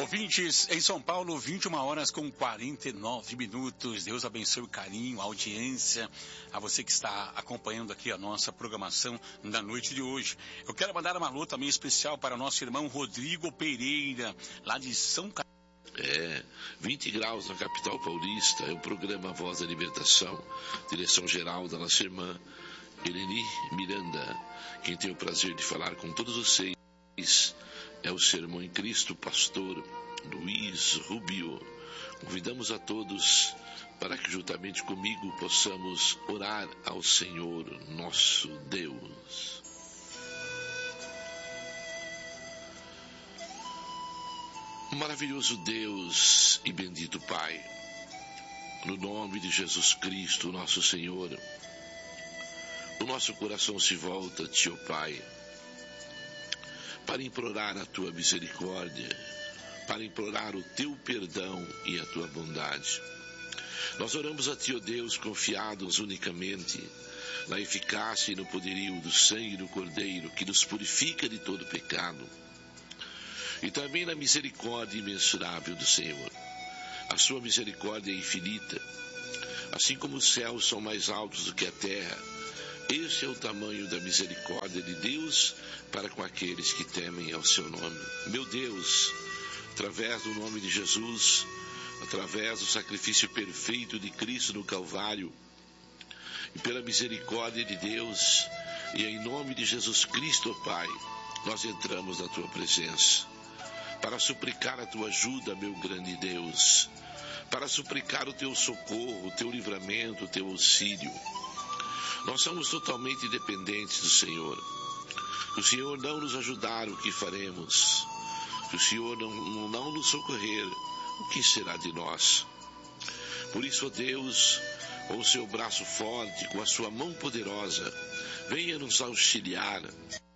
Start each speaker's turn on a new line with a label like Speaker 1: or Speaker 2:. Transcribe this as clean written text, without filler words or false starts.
Speaker 1: Ouvintes, em São Paulo, 21 horas com 49 minutos. Deus abençoe o carinho, a audiência, a você que está acompanhando aqui a nossa programação da noite de hoje. Eu quero mandar uma alô também especial para o nosso irmão Rodrigo Pereira, lá de São Carlos.
Speaker 2: 20 graus na capital paulista, é o programa Voz da Libertação, direção-geral da nossa irmã Eleni Miranda. Quem tem o prazer de falar com todos vocês é o Sermão em Cristo, pastor Luiz Rubio. Convidamos a todos para que juntamente comigo possamos orar ao Senhor nosso Deus. Maravilhoso Deus e bendito Pai, no nome de Jesus Cristo, nosso Senhor, o nosso coração se volta a Ti, ó Pai, para implorar a Tua misericórdia, para implorar o Teu perdão e a Tua bondade. Nós oramos a Ti, ó Deus, confiados unicamente na eficácia e no poderio do sangue do Cordeiro, que nos purifica de todo pecado, e também na misericórdia imensurável do Senhor. A Sua misericórdia é infinita, assim como os céus são mais altos do que a terra. Esse é o tamanho da misericórdia de Deus para com aqueles que temem ao seu nome. Meu Deus, através do nome de Jesus, através do sacrifício perfeito de Cristo no Calvário, e pela misericórdia de Deus, e em nome de Jesus Cristo, ó Pai, nós entramos na Tua presença, para suplicar a Tua ajuda, meu grande Deus, para suplicar o Teu socorro, o Teu livramento, o Teu auxílio. Nós somos totalmente dependentes do Senhor. Se o Senhor não nos ajudar, o que faremos? Se o Senhor não nos socorrer, o que será de nós? Por isso, ó Deus, com o Seu braço forte, com a Sua mão poderosa, venha nos auxiliar